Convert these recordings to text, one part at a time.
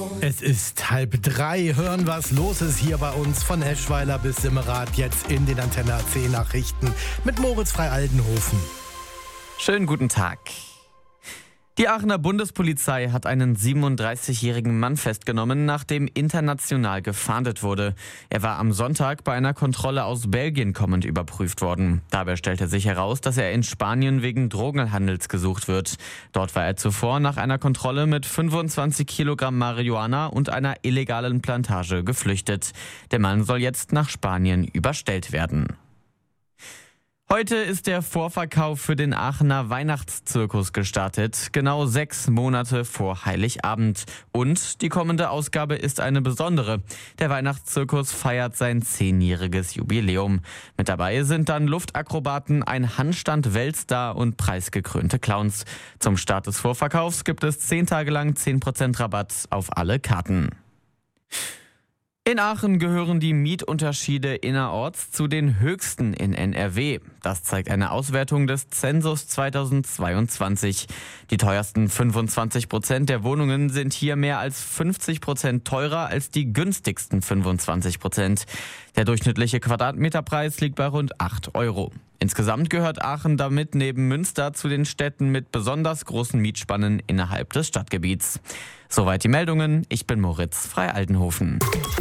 Es ist 2:30. Hören, was los ist hier bei uns von Eschweiler bis Simmerath. Jetzt in den Antenne AC Nachrichten mit Moritz Frei-Aldenhofen. Schönen guten Tag. Die Aachener Bundespolizei hat einen 37-jährigen Mann festgenommen, nachdem international gefahndet wurde. Er war am Sonntag bei einer Kontrolle aus Belgien kommend überprüft worden. Dabei stellte sich heraus, dass er in Spanien wegen Drogenhandels gesucht wird. Dort war er zuvor nach einer Kontrolle mit 25 Kilogramm Marihuana und einer illegalen Plantage geflüchtet. Der Mann soll jetzt nach Spanien überstellt werden. Heute ist der Vorverkauf für den Aachener Weihnachtszirkus gestartet, genau 6 Monate vor Heiligabend. Und die kommende Ausgabe ist eine besondere. Der Weihnachtszirkus feiert sein 10-jähriges Jubiläum. Mit dabei sind dann Luftakrobaten, ein Handstand-Weltstar und preisgekrönte Clowns. Zum Start des Vorverkaufs gibt es 10 Tage lang 10% Rabatt auf alle Karten. In Aachen gehören die Mietunterschiede innerorts zu den höchsten in NRW. Das zeigt eine Auswertung des Zensus 2022. Die teuersten 25% der Wohnungen sind hier mehr als 50% teurer als die günstigsten 25%. Der durchschnittliche Quadratmeterpreis liegt bei rund 8 Euro. Insgesamt gehört Aachen damit neben Münster zu den Städten mit besonders großen Mietspannen innerhalb des Stadtgebiets. Soweit die Meldungen. Ich bin Moritz Frei-Aldenhofen.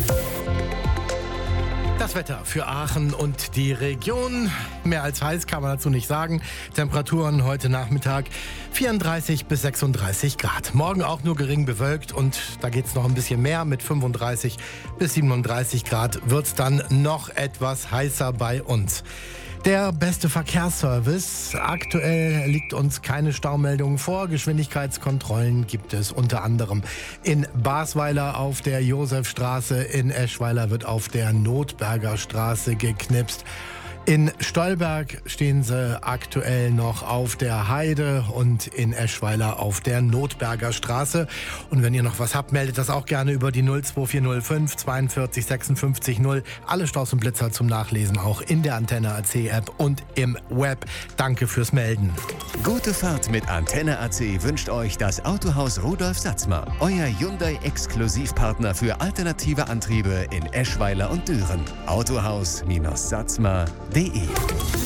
Das Wetter für Aachen und die Region. Mehr als heiß kann man dazu nicht sagen. Temperaturen heute Nachmittag 34 bis 36 Grad. Morgen auch nur gering bewölkt und da geht es noch ein bisschen mehr. Mit 35 bis 37 Grad wird es dann noch etwas heißer bei uns. Der beste Verkehrsservice. Aktuell liegt uns keine Staumeldung vor. Geschwindigkeitskontrollen gibt es unter anderem in Basweiler auf der Josefstraße. In Eschweiler wird auf der Notberger Straße geknipst. In Stolberg stehen sie aktuell noch auf der Heide und in Eschweiler auf der Notberger Straße. Und wenn ihr noch was habt, meldet das auch gerne über die 02405 42 56 0. Alle Staus und Blitzer zum Nachlesen auch in der Antenne AC App und im Web. Danke fürs Melden. Gute Fahrt mit Antenne AC wünscht euch das Autohaus Rudolf Satzmer. Euer Hyundai-Exklusivpartner für alternative Antriebe in Eschweiler und Düren. Autohaus-Satzmer.de